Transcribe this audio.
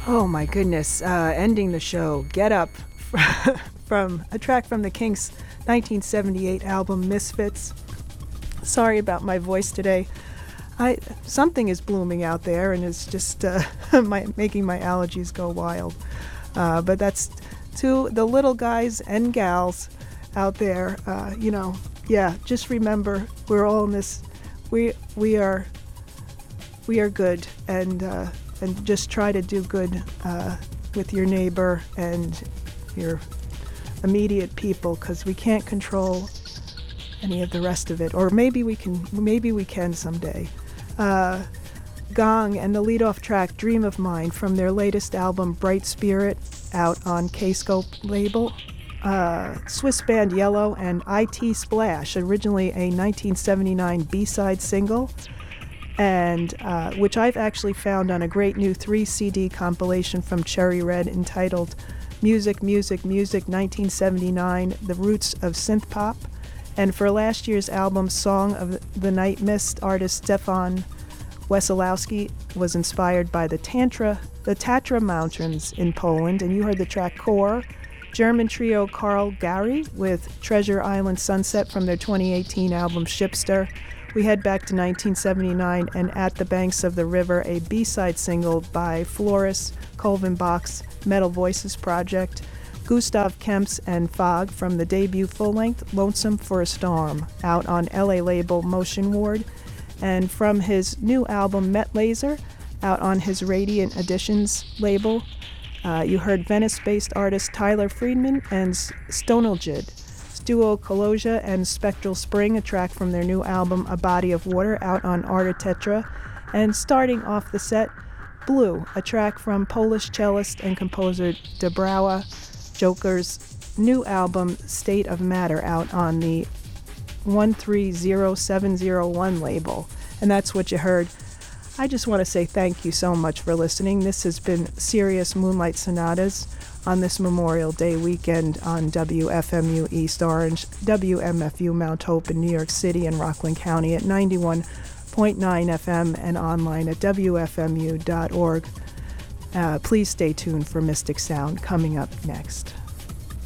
Oh my goodness, ending the show, Get Up from a track from the Kinks' 1978 album Misfits. Sorry about my voice today. Something is blooming out there and it's just making my allergies go wild. But that's to the little guys and gals out there. Just remember we're all in this. We are good, and just try to do good with your neighbor and your immediate people, because we can't control any of the rest of it, or maybe we can someday. Gong and the lead-off track Dream of Mine from their latest album Bright Spirit, out on K-Scope label. Swiss band Yellow and IT Splash, originally a 1979 B-side single, and which I've actually found on a great new 3-CD compilation from Cherry Red entitled Music, Music, Music 1979, The Roots of Synth Pop. And for last year's album Song of the Night Mist, artist Stefan Wesolowski was inspired by the Tatra Mountains in Poland, and you heard the track Core. German trio Karl Gary with Treasure Island Sunset from their 2018 album Shipster. We head back to 1979 and At the Banks of the River, a B-side single by Floris Colvin Bach's Metal Voices project. Gustav Kemps and Fog from the debut full-length Lonesome for a Storm, out on LA label Motion Ward. And from his new album Met Laser, out on his Radiant Editions label, you heard Venice-based artist Tyler Friedman and Stonalgid, duo Kolosia and Spectral Spring, a track from their new album A Body of Water, out on Artetetra. And starting off the set, Blue, a track from Polish cellist and composer Dąbrowa Joker's new album State of Matter, out on the 130701 label. And that's what you heard. I just want to say thank you so much for listening. This has been Sirius Moonlight Sonatas on this Memorial Day weekend on WFMU East Orange, WMFU Mount Hope in New York City and Rockland County at 91.9 FM and online at WFMU.org. Please stay tuned for Mystic Sound coming up next.